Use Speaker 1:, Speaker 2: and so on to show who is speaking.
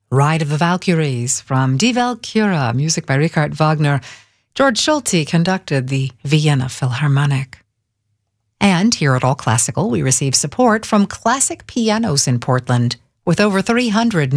Speaker 1: Ride of the Valkyries from Die Walküre, music by Richard Wagner. George Schulte conducted the Vienna Philharmonic. And here at All Classical, we receive support from Classic Pianos in Portland, with over 300